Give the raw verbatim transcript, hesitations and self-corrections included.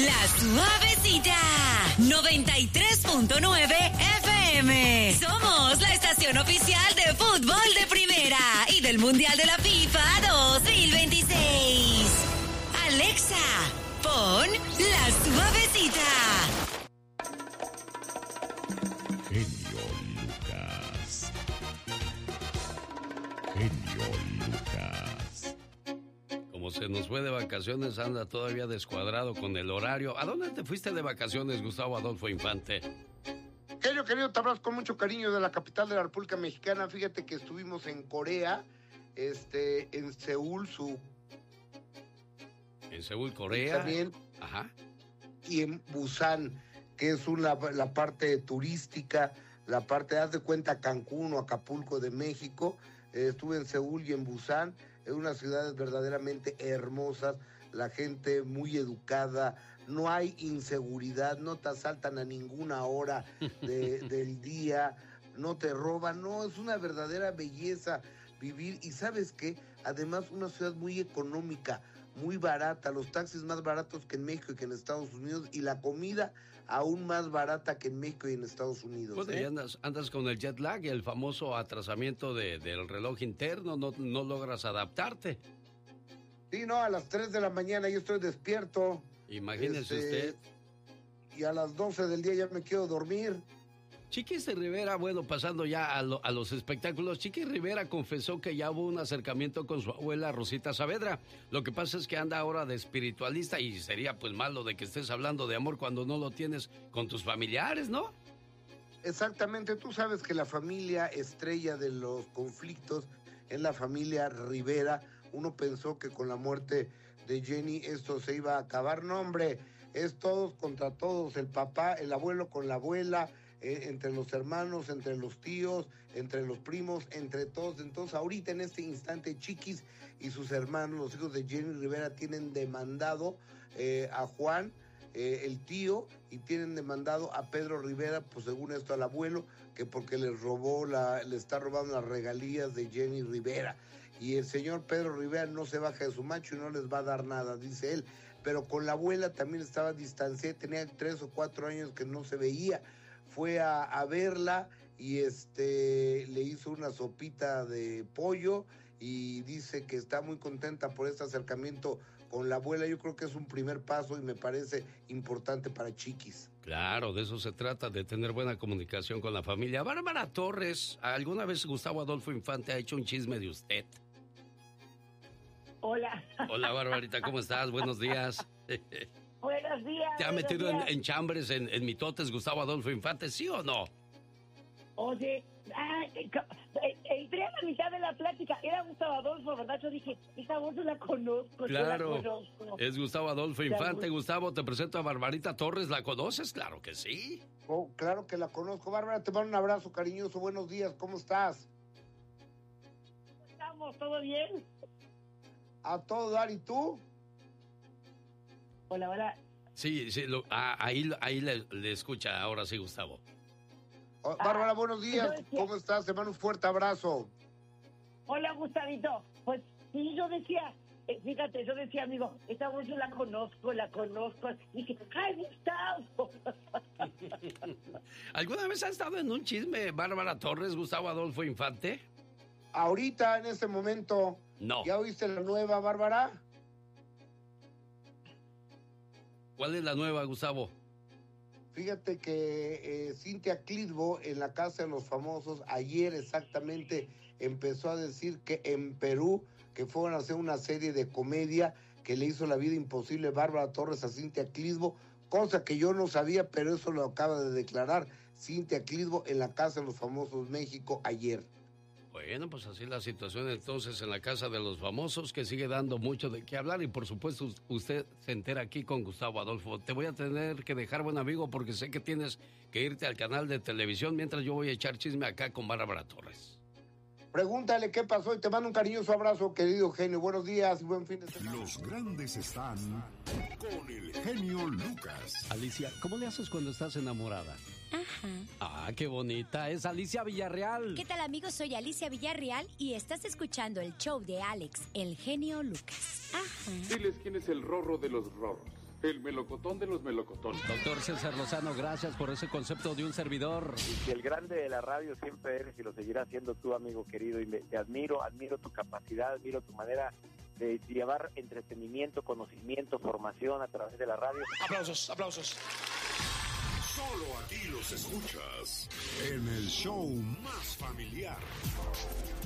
La Suavecita, noventa y tres punto nueve F M. Somos la estación oficial de fútbol de primera y del Mundial de la FIFA dos mil veintiséis. Alexa, pon La Suavecita. Genio Lucas. Genio Lucas. Como se nos fue de vacaciones, anda todavía descuadrado con el horario. ¿A dónde te fuiste de vacaciones, Gustavo Adolfo Infante? Genio, querido, te abrazo con mucho cariño de la capital de la República Mexicana. Fíjate que estuvimos en Corea, este, en Seúl, su... En Seúl, Corea. También. Ajá. Y en Busan, que es una, la parte turística, la parte, haz de cuenta, Cancún o Acapulco de México. Eh, estuve en Seúl y en Busan, en unas ciudades verdaderamente hermosas, la gente muy educada, no hay inseguridad, no te asaltan a ninguna hora de, del día, no te roban, no, es una verdadera belleza vivir. Y ¿sabes qué? Además, una ciudad muy económica, muy barata, los taxis más baratos que en México y que en Estados Unidos, y la comida aún más barata que en México y en Estados Unidos. Bueno, ¿eh? y andas, andas con el jet lag y el famoso atrasamiento de, del reloj interno, no, no logras adaptarte. Sí, no, a las tres de la mañana yo estoy despierto. Imagínese este, usted. Y a las doce del día ya me quiero dormir. Chiquis Rivera, bueno, pasando ya a, lo, a los espectáculos, Chiquis Rivera confesó que ya hubo un acercamiento con su abuela Rosita Saavedra. Lo que pasa es que anda ahora de espiritualista y sería pues malo de que estés hablando de amor cuando no lo tienes con tus familiares, ¿no? Exactamente, tú sabes que la familia estrella de los conflictos es la familia Rivera. Uno pensó que con la muerte de Jenny esto se iba a acabar. No, hombre, es todos contra todos, el papá, el abuelo con la abuela, Eh, entre los hermanos, entre los tíos, entre los primos, entre todos. Entonces ahorita en este instante Chiquis y sus hermanos, los hijos de Jenny Rivera, tienen demandado eh, a Juan, eh, el tío, y tienen demandado a Pedro Rivera, pues según esto al abuelo, que porque les robó, la, le está robando las regalías de Jenny Rivera. Y el señor Pedro Rivera no se baja de su macho y no les va a dar nada, dice él. Pero con la abuela también estaba distanciada, tenía tres o cuatro años que no se veía. Fue a, a verla y este le hizo una sopita de pollo y dice que está muy contenta por este acercamiento con la abuela. Yo creo que es un primer paso y me parece importante para Chiquis. Claro, de eso se trata, de tener buena comunicación con la familia. Bárbara Torres, ¿alguna vez Gustavo Adolfo Infante ha hecho un chisme de usted? Hola. Hola, Barbarita, ¿cómo estás? Buenos días. Buenos días. ¿Te ha metido en, en chambres, en, en mitotes, Gustavo Adolfo Infante, sí o no? Oye, ah, eh, entré a la mitad de la plática, era Gustavo Adolfo, ¿verdad? Yo dije, esa voz no la conozco. Claro, la conozco. Es Gustavo Adolfo Infante. Gustavo, te presento a Barbarita Torres, ¿la conoces? Claro que sí. Oh, claro que la conozco. Bárbara, te mando un abrazo cariñoso, buenos días, ¿cómo estás? ¿Cómo estamos? ¿Todo bien? A todo dar, ¿y tú? Hola, hola. Sí, sí, lo, ah, ahí, ahí le, le escucha ahora sí, Gustavo. Oh, Bárbara, buenos días, decía, ¿cómo estás? Te mando un fuerte abrazo. Hola, Gustavito. Pues sí, yo decía, eh, fíjate, yo decía, amigo, esta voz yo la conozco, la conozco. Y dije, ¡ay, Gustavo! ¿Alguna vez ha estado en un chisme Bárbara Torres, Gustavo Adolfo Infante? Ahorita, en este momento. No. ¿Ya oíste la nueva, Bárbara? ¿Cuál es la nueva, Gustavo? Fíjate que eh, Cintia Clitbo en la Casa de los Famosos ayer exactamente empezó a decir que en Perú, que fueron a hacer una serie de comedia que le hizo la vida imposible Bárbara Torres a Cintia Clitbo, cosa que yo no sabía, pero eso lo acaba de declarar Cintia Clitbo en la Casa de los Famosos México ayer. Bueno, pues así la situación entonces en la Casa de los Famosos, que sigue dando mucho de qué hablar, y por supuesto usted se entera aquí con Gustavo Adolfo. Te voy a tener que dejar, buen amigo, porque sé que tienes que irte al canal de televisión mientras yo voy a echar chisme acá con Bárbara Torres. Pregúntale qué pasó y te mando un cariñoso abrazo, querido genio. Buenos días y buen fin de semana. Los grandes están con el genio Lucas. Alicia, ¿cómo le haces cuando estás enamorada? Ajá. Ah, qué bonita. Es Alicia Villarreal. ¿Qué tal, amigos? Soy Alicia Villarreal y estás escuchando el show de Alex, el genio Lucas. Ajá. Diles quién es el rorro de los rorros. el melocotón de los melocotones. Doctor César Lozano, gracias por ese concepto de un servidor. Y que el grande de la radio siempre eres y lo seguirás siendo tú, amigo querido, y me, te admiro, admiro tu capacidad, admiro tu manera de llevar entretenimiento, conocimiento, formación a través de la radio. Aplausos, aplausos. Solo aquí los escuchas en el show más familiar.